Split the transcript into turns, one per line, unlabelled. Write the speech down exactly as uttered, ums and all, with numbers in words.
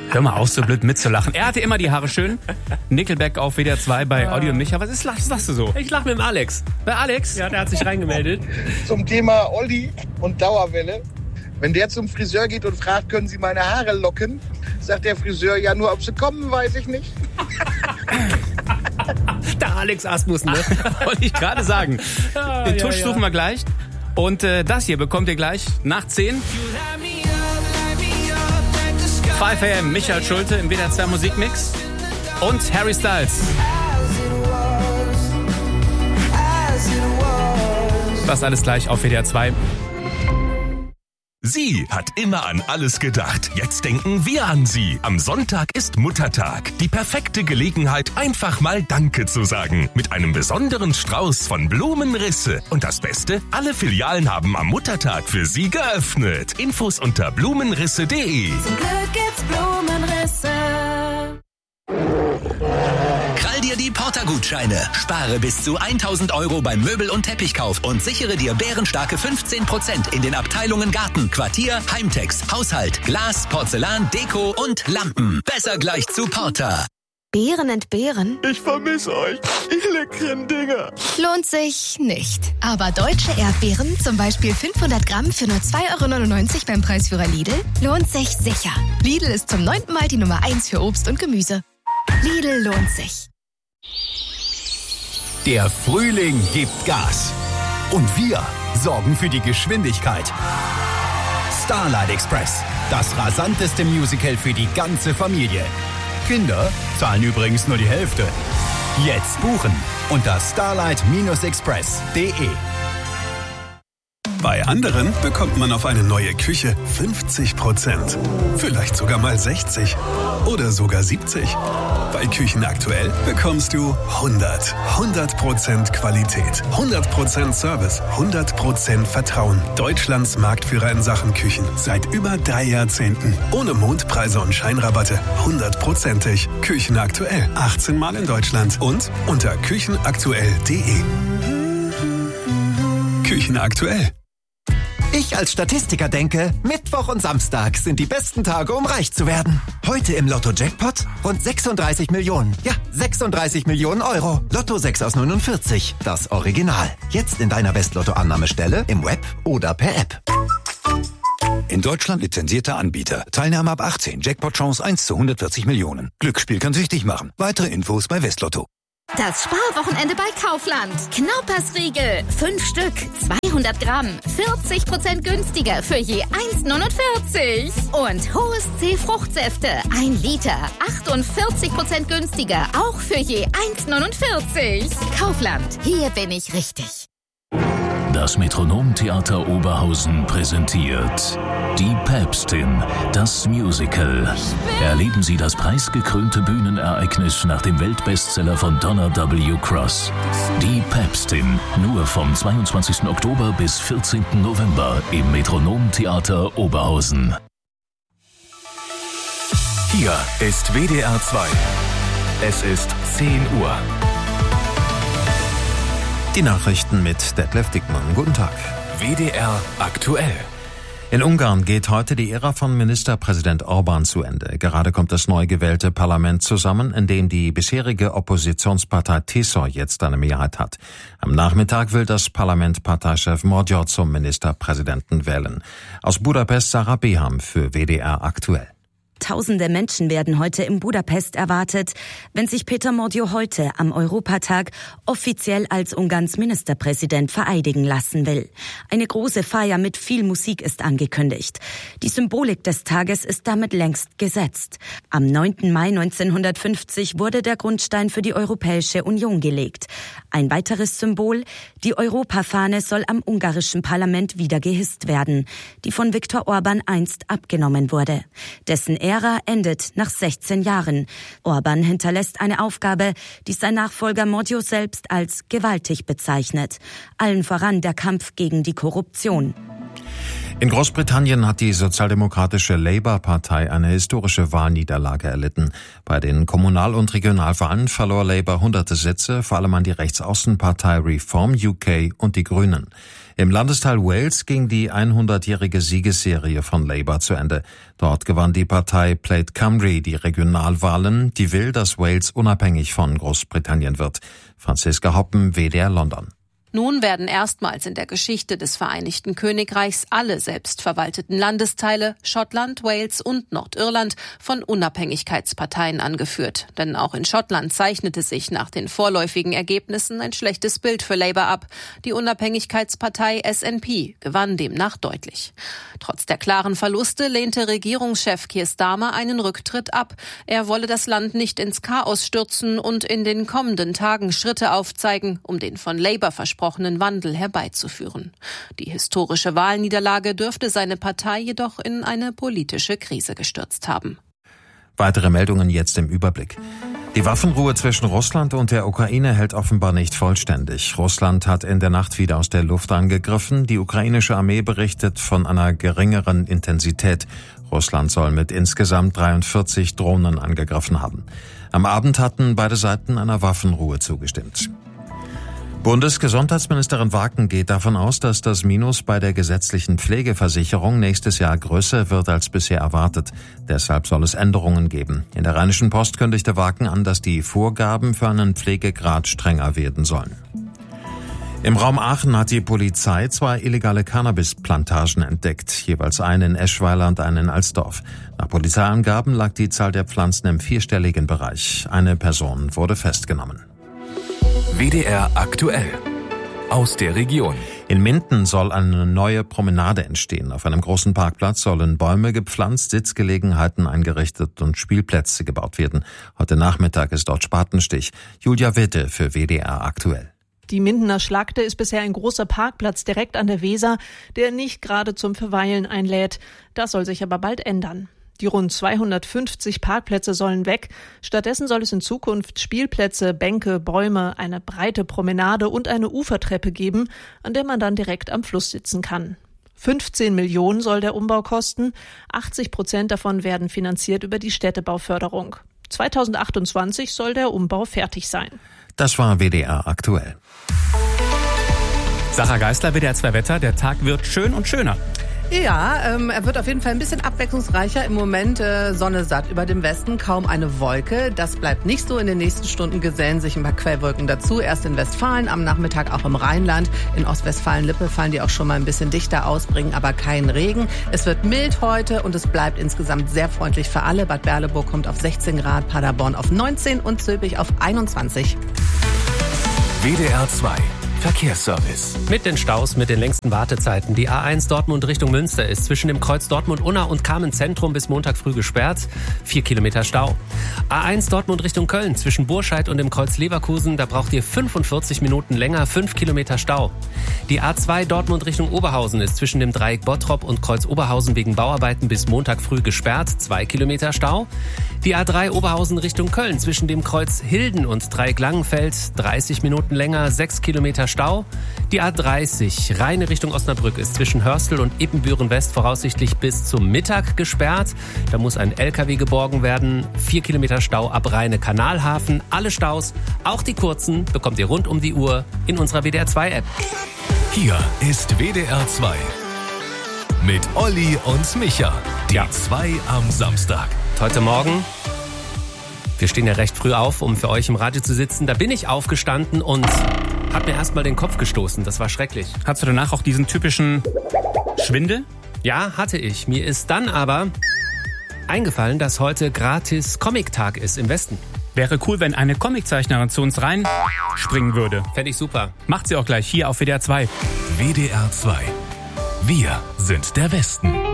Hör mal auf, so blöd mitzulachen. Er hatte immer die Haare schön. Nickelback auf W D R zwei bei Olli und Micha. Was ist, was lachst du so?
Ich lach mit dem Alex.
Bei Alex?
Ja, der hat sich reingemeldet.
Zum Thema Olli und Dauerwelle. Wenn der zum Friseur geht und fragt, können Sie meine Haare locken, sagt der Friseur, ja, nur ob sie kommen, weiß ich nicht.
Der Alex Asmussen, ne?
Wollte ich gerade sagen.
Ja,
Den
ja,
Tusch
ja.
suchen wir gleich. Und äh, das hier bekommt ihr gleich nach zehn. fünf A M, Michael Schulte im W D R zwei Musikmix. Und Harry Styles. Das alles gleich auf W D R zwei.
Sie hat immer an alles gedacht. Jetzt denken wir an Sie. Am Sonntag ist Muttertag. Die perfekte Gelegenheit, einfach mal Danke zu sagen. Mit einem besonderen Strauß von Blumenrisse. Und das Beste, alle Filialen haben am Muttertag für Sie geöffnet. Infos unter blumenrisse punkt de.
Zum Glück gibt's Blumenrisse.
Krall dir die Porter-Gutscheine. Spare bis zu tausend Euro beim Möbel- und Teppichkauf und sichere dir bärenstarke fünfzehn Prozent in den Abteilungen Garten, Quartier, Heimtex, Haushalt, Glas, Porzellan, Deko und Lampen. Besser gleich zu Porter.
Beeren entbehren?
Ich vermisse euch, ihr leckeren Dinger.
Lohnt sich nicht. Aber deutsche Erdbeeren, zum Beispiel fünfhundert Gramm für nur zwei Euro neunundneunzig beim Preisführer Lidl, lohnt sich sicher. Lidl ist zum neunten Mal die Nummer eins für Obst und Gemüse. Lidl lohnt sich.
Der Frühling gibt Gas. Und wir sorgen für die Geschwindigkeit. Starlight Express, das rasanteste Musical für die ganze Familie. Kinder zahlen übrigens nur die Hälfte. Jetzt buchen unter starlight express punkt de.
Bei anderen bekommt man auf eine neue Küche fünfzig Prozent. Vielleicht sogar mal sechzig oder sogar siebzig. Bei Küchen aktuell bekommst du hundert. hundert Prozent Qualität, hundert Prozent Service, hundert Prozent Vertrauen. Deutschlands Marktführer in Sachen Küchen seit über drei Jahrzehnten. Ohne Mondpreise und Scheinrabatte. hundertprozentig. Küchen aktuell. achtzehn Mal in Deutschland und unter küchenaktuell punkt de. Küchen aktuell.
Ich als Statistiker denke, Mittwoch und Samstag sind die besten Tage, um reich zu werden. Heute im Lotto-Jackpot rund sechsunddreißig Millionen. Ja, sechsunddreißig Millionen Euro. Lotto sechs aus neunundvierzig, das Original. Jetzt in deiner Westlotto-Annahmestelle, im Web oder per App.
In Deutschland lizenzierter Anbieter. Teilnahme ab achtzehn. Jackpot-Chance eins zu hundertvierzig Millionen. Glücksspiel kann süchtig machen. Weitere Infos bei Westlotto.
Das Sparwochenende bei Kaufland. Knaupersriegel, fünf Stück, zweihundert Gramm, vierzig Prozent günstiger für je eins neunundvierzig. Und Hohes C Fruchtsäfte, ein Liter, achtundvierzig Prozent günstiger, auch für je eins neunundvierzig. Kaufland, hier bin ich richtig.
Das Metronom-Theater Oberhausen präsentiert Die Päpstin, das Musical. Erleben Sie das preisgekrönte Bühnenereignis nach dem Weltbestseller von Donna W. Cross. Die Päpstin, nur vom zweiundzwanzigsten Oktober bis vierzehnten November im Metronom-Theater Oberhausen.
Hier ist W D R zwei. Es ist zehn Uhr.
Die Nachrichten mit Detlef Dickmann. Guten Tag.
W D R aktuell.
In Ungarn geht heute die Ära von Ministerpräsident Orbán zu Ende. Gerade kommt das neu gewählte Parlament zusammen, in dem die bisherige Oppositionspartei T S O jetzt eine Mehrheit hat. Am Nachmittag will das Parlament Parteichef Magyar zum Ministerpräsidenten wählen. Aus Budapest Sarah Beham für W D R aktuell.
Tausende Menschen werden heute in Budapest erwartet, wenn sich Peter Magyar heute am Europatag offiziell als Ungarns Ministerpräsident vereidigen lassen will. Eine große Feier mit viel Musik ist angekündigt. Die Symbolik des Tages ist damit längst gesetzt. Am neunten Mai neunzehnhundertfünfzig wurde der Grundstein für die Europäische Union gelegt. Ein weiteres Symbol, die Europafahne soll am ungarischen Parlament wieder gehisst werden, die von Viktor Orbán einst abgenommen wurde. Dessen Ära endet nach sechzehn Jahren. Orbán hinterlässt eine Aufgabe, die sein Nachfolger Magyar selbst als gewaltig bezeichnet. Allen voran der Kampf gegen die Korruption.
In Großbritannien hat die sozialdemokratische Labour-Partei eine historische Wahlniederlage erlitten. Bei den Kommunal- und Regionalwahlen verlor Labour hunderte Sitze, vor allem an die Rechtsaußenpartei Reform U K und die Grünen. Im Landesteil Wales ging die hundertjährige Siegesserie von Labour zu Ende. Dort gewann die Partei Plaid Cymru die Regionalwahlen, die will, dass Wales unabhängig von Großbritannien wird. Franziska Hoppen, W D R London.
Nun werden erstmals in der Geschichte des Vereinigten Königreichs alle selbstverwalteten Landesteile, Schottland, Wales und Nordirland, von Unabhängigkeitsparteien angeführt. Denn auch in Schottland zeichnete sich nach den vorläufigen Ergebnissen ein schlechtes Bild für Labour ab. Die Unabhängigkeitspartei S N P gewann demnach deutlich. Trotz der klaren Verluste lehnte Regierungschef Keir Starmer einen Rücktritt ab. Er wolle das Land nicht ins Chaos stürzen und in den kommenden Tagen Schritte aufzeigen, um den von Labour versprochenen Wandel herbeizuführen. Die historische Wahlniederlage dürfte seine Partei jedoch in eine politische Krise gestürzt haben.
Weitere Meldungen jetzt im Überblick. Die Waffenruhe zwischen Russland und der Ukraine hält offenbar nicht vollständig. Russland hat in der Nacht wieder aus der Luft angegriffen. Die ukrainische Armee berichtet von einer geringeren Intensität. Russland soll mit insgesamt dreiundvierzig Drohnen angegriffen haben. Am Abend hatten beide Seiten einer Waffenruhe zugestimmt. Bundesgesundheitsministerin Waken geht davon aus, dass das Minus bei der gesetzlichen Pflegeversicherung nächstes Jahr größer wird als bisher erwartet. Deshalb soll es Änderungen geben. In der Rheinischen Post kündigte Waken an, dass die Vorgaben für einen Pflegegrad strenger werden sollen. Im Raum Aachen hat die Polizei zwei illegale Cannabisplantagen entdeckt, jeweils eine in Eschweiler und eine in Alsdorf. Nach Polizeiangaben lag die Zahl der Pflanzen im vierstelligen Bereich. Eine Person wurde festgenommen.
W D R aktuell. Aus der Region.
In Minden soll eine neue Promenade entstehen. Auf einem großen Parkplatz sollen Bäume gepflanzt, Sitzgelegenheiten eingerichtet und Spielplätze gebaut werden. Heute Nachmittag ist dort Spatenstich. Julia Witte für W D R aktuell.
Die Mindener Schlagde ist bisher ein großer Parkplatz direkt an der Weser, der nicht gerade zum Verweilen einlädt. Das soll sich aber bald ändern. Die rund zweihundertfünfzig Parkplätze sollen weg. Stattdessen soll es in Zukunft Spielplätze, Bänke, Bäume, eine breite Promenade und eine Ufertreppe geben, an der man dann direkt am Fluss sitzen kann. fünfzehn Millionen soll der Umbau kosten. achtzig Prozent davon werden finanziert über die Städtebauförderung. zweitausendachtundzwanzig soll der Umbau fertig sein.
Das war W D R aktuell.
Sarah Geisler, W D R zwei Wetter. Der Tag wird schön und schöner.
Ja, ähm, er wird auf jeden Fall ein bisschen abwechslungsreicher. Im Moment äh, Sonne satt über dem Westen, kaum eine Wolke. Das bleibt nicht so. In den nächsten Stunden gesellen sich ein paar Quellwolken dazu. Erst in Westfalen, am Nachmittag auch im Rheinland. In Ostwestfalen-Lippe fallen die auch schon mal ein bisschen dichter aus, bringen aber keinen Regen. Es wird mild heute und es bleibt insgesamt sehr freundlich für alle. Bad Berleburg kommt auf sechzehn Grad, Paderborn auf neunzehn und Zülpich auf einundzwanzig.
W D R zwei Verkehrsservice.
Mit den Staus, mit den längsten Wartezeiten. Die A eins Dortmund Richtung Münster ist zwischen dem Kreuz Dortmund-Unna und Kamen-Zentrum bis Montag früh gesperrt. Vier Kilometer Stau. A eins Dortmund Richtung Köln zwischen Burscheid und dem Kreuz Leverkusen. Da braucht ihr fünfundvierzig Minuten länger. Fünf Kilometer Stau. Die A zwei Dortmund Richtung Oberhausen ist zwischen dem Dreieck Bottrop und Kreuz Oberhausen wegen Bauarbeiten bis Montag früh gesperrt. Zwei Kilometer Stau. Die A drei Oberhausen Richtung Köln zwischen dem Kreuz Hilden und Dreieck Langenfeld. dreißig Minuten länger. Sechs Kilometer Stau. Die A dreißig Rheine Richtung Osnabrück ist zwischen Hörstel und Ippenbüren West voraussichtlich bis zum Mittag gesperrt. Da muss ein L K W geborgen werden. Vier Kilometer Stau ab Rheine Kanalhafen. Alle Staus, auch die kurzen, bekommt ihr rund um die Uhr in unserer W D R zwei App.
Hier ist W D R zwei. Mit Olli und Micha. Die ja. zwei am Samstag.
Heute Morgen, wir stehen ja recht früh auf, um für euch im Radio zu sitzen. Da bin ich aufgestanden und hab mir erstmal den Kopf gestoßen. Das war schrecklich.
Hattest du danach auch diesen typischen Schwindel?
Ja, hatte ich. Mir ist dann aber eingefallen, dass heute gratis Comic-Tag ist im Westen.
Wäre cool, wenn eine Comiczeichnerin zu uns rein springen würde.
Fände ich super.
Macht sie auch gleich hier auf W D R zwei.
W D R zwei. Wir sind der Westen.